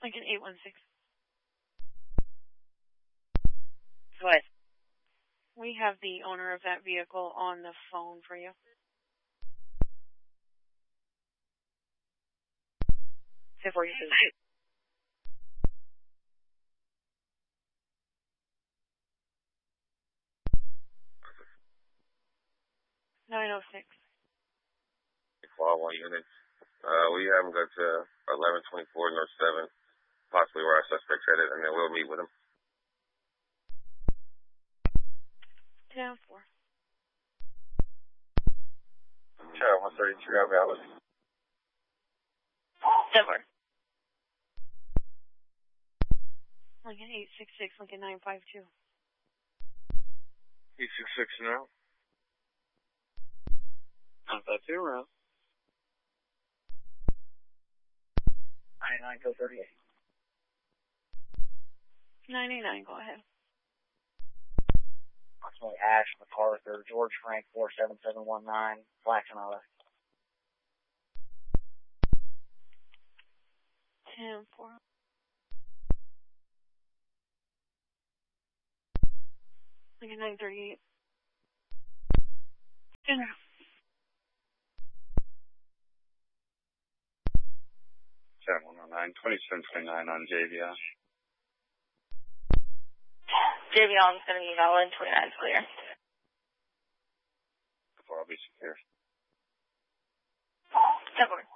Lincoln 816. What? We have the owner of that vehicle on the phone for you. Say 42. 906. Fall 1 units. We have them go to 1124 North 7, possibly where our suspect's headed, and then we'll meet with him. Down 4. Sure, 132 Valley. 7. Lincoln 866, Lincoln 952. 866 now. 952 around. 99, go 38. 99, go ahead. Approximately Ash MacArthur, George Frank 47719, Flax and LA. 10 4. Lincoln 938. General. 7109, 2729 on JVI. JVL is going to be valid, 29 is clear. Before I'll be secure. 7.